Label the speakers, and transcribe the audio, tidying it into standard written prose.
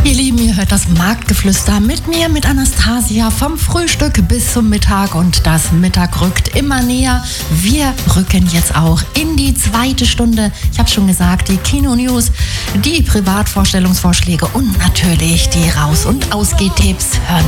Speaker 1: Ihr Lieben, ihr hört das Marktgeflüster mit mir, mit Anastasia, vom Frühstück bis zum Mittag, und das Mittag rückt immer näher. Wir rücken jetzt auch in die zweite Stunde. Ich habe schon gesagt, die Kino-News, die Privatvorstellungsvorschläge und natürlich die Raus- und Ausgeh-Tipps hören